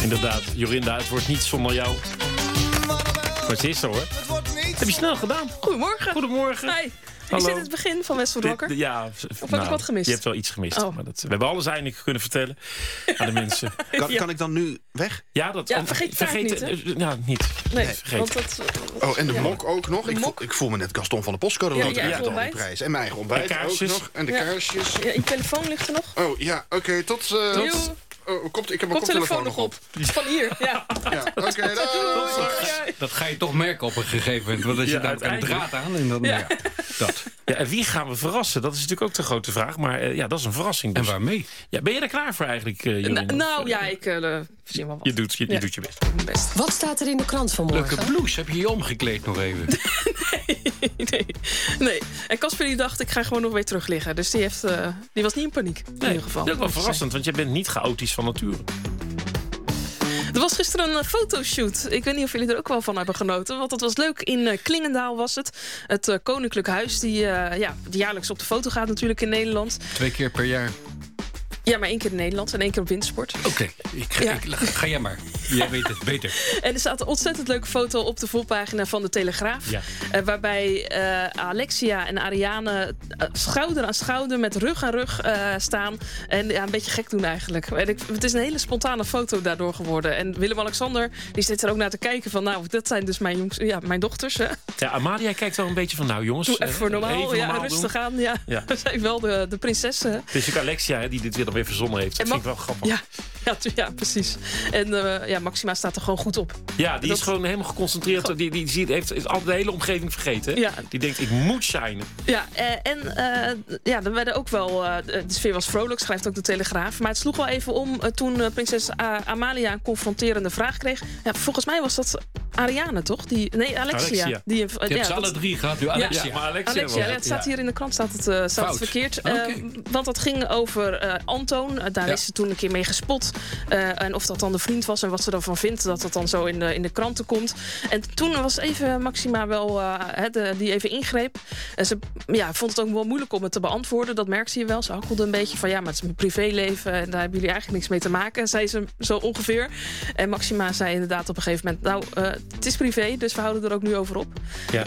Inderdaad, Jorinda, het wordt niet zonder jou. Maar het is zo, hoor. Het wordt niet. Heb je snel gedaan. Goedemorgen. Goedemorgen. Hi. Hallo. Is dit het begin van Westwold Wakker? Ja, Of heb ik wat gemist? Je hebt wel iets gemist. Oh. Maar we hebben alles eindelijk kunnen vertellen aan de mensen. Kan ik dan nu weg? Ja, dat vergeet niet, hè? Ja, niet. Nee, vergeet. want dat... Oh, en de mok ook nog. Ik voel me net Gaston van de Postcode Ja, Loterij je eigen met al die ontbijt. prijs. En mijn eigen ontbijt En kaarsjes. ook nog. En de Ja. kaarsjes. Ja, je telefoon ligt er nog. Oh ja, oké, tot... Joe. Ik heb mijn koptelefoon nog op. Van hier, ja. Ja, oké, dag. Dat ga je toch merken op een gegeven moment. Want als je Ja, dan een uiteindelijk. draad aan en dan... Ja. Ja, dat. Ja, en wie gaan we verrassen? Dat is natuurlijk ook de grote vraag. Maar ja, dat is een verrassing. En Dus. waarmee? Ja, ben je er klaar voor eigenlijk, Jorinda? Nou ja, ik verzin wel wat. Je doet je best. Best. Wat staat er in de krant vanmorgen? Leuke blouse. Heb je je omgekleed nog even? Nee. En Casper die dacht, ik ga gewoon nog weer terug liggen. Dus die was niet in paniek, in ieder geval. Dat is ook wel verrassend, want jij bent niet chaotisch van nature. Er was gisteren een fotoshoot. Ik weet niet of jullie er ook wel van hebben genoten. Want het was leuk. In Klingendaal was het. Het Koninklijk Huis die jaarlijks op de foto gaat natuurlijk in Nederland. 2 keer per jaar. Ja, maar 1 keer in Nederland en 1 keer op wintersport. Oké, ga jij maar. Jij weet het beter. En er staat een ontzettend leuke foto op de voorpagina van de Telegraaf. Ja. Waarbij Alexia en Ariane schouder aan schouder met rug aan rug staan. En een beetje gek doen eigenlijk. En het is een hele spontane foto daardoor geworden. En Willem-Alexander die zit er ook naar te kijken van... nou, dat zijn dus mijn dochters. Hè. Ja, Amalia kijkt wel een beetje van, nou jongens... Doe even voor normaal, rustig aan. Ja. Ja. We zijn wel de prinsessen. Het is ook Alexia hè, die dit weer weer verzonnen heeft. Dat vind ik wel grappig. Ja, precies. En Maxima staat er gewoon goed op. Ja, die is gewoon helemaal geconcentreerd. Die heeft altijd de hele omgeving vergeten. Ja. Die denkt, ik moet shinen. Ja, er werden ook wel... de sfeer was vrolijk, schrijft ook de Telegraaf. Maar het sloeg wel even om toen prinses Amalia een confronterende vraag kreeg. Ja, volgens mij was dat Ariane, toch? Alexia. Je hebt ze alle 3 gehad, nu Alexia. Ja, maar Alexia het staat hier in de krant staat het verkeerd. Want dat ging over Antoon. Daar is ze toen een keer mee gespot. En of dat dan de vriend was en wat ze ervan vindt... dat dat dan zo in de kranten komt. En toen was even Maxima wel die even ingreep. En ze vond het ook wel moeilijk om het te beantwoorden. Dat merkte je wel. Ze hakkelde een beetje van... maar het is mijn privéleven en daar hebben jullie eigenlijk niks mee te maken. Zei ze zo ongeveer. En Maxima zei inderdaad op een gegeven moment... het is privé, dus we houden er ook nu over op.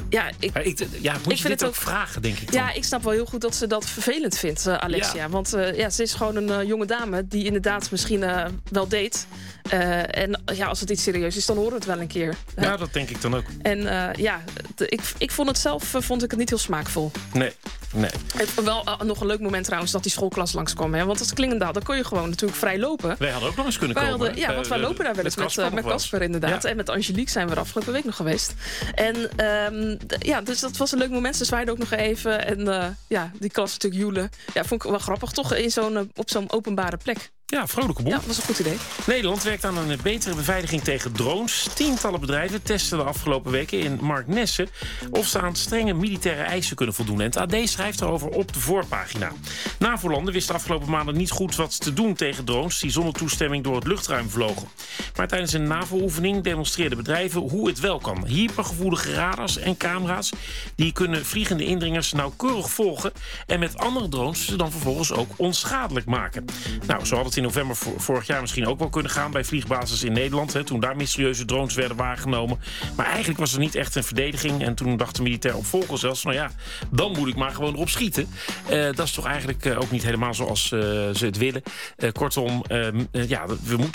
Moet je dit ook vragen, denk ik dan? Ja, ik snap wel heel goed dat ze dat vervelend vindt, Alexia. Ja. Want ze is gewoon een jonge dame die inderdaad misschien wel date. En als het iets serieus is, dan horen we het wel een keer. Ja, dat denk ik dan ook. En ik vond het zelf niet heel smaakvol. Nee. Wel nog een leuk moment trouwens dat die schoolklas langskwam. Hè? Want als Klingendaal, dan kon je gewoon natuurlijk vrij lopen. Wij hadden ook nog eens kunnen komen. Want wij lopen daar wel eens met Casper inderdaad. Ja. En met Angelique zijn we er afgelopen week nog geweest. En dus dat was een leuk moment. Ze zwaaiden ook nog even. En die klas natuurlijk joelen. Ja, vond ik wel grappig. Toch op zo'n openbare plek. Ja, vrolijke boel. Ja, dat was een goed idee. Nederland werkt aan een betere beveiliging tegen drones. Tientallen bedrijven testen de afgelopen weken in Marknesse... of ze aan strenge militaire eisen kunnen voldoen. En het AD schrijft erover op de voorpagina. NAVO-landen wisten de afgelopen maanden niet goed wat te doen tegen drones... die zonder toestemming door het luchtruim vlogen. Maar tijdens een NAVO-oefening demonstreerden bedrijven hoe het wel kan. Hypergevoelige radars en camera's... die kunnen vliegende indringers nauwkeurig volgen... en met andere drones ze dan vervolgens ook onschadelijk maken. Nou, zo had het in november vorig jaar misschien ook wel kunnen gaan... bij vliegbasis in Nederland, hè, toen daar mysterieuze drones werden waargenomen. Maar eigenlijk was er niet echt een verdediging... en toen dacht de militair opvolger zelfs... dan moet ik maar gewoon erop schieten. Dat is toch eigenlijk ook niet helemaal zoals ze het willen. Kortom, we moeten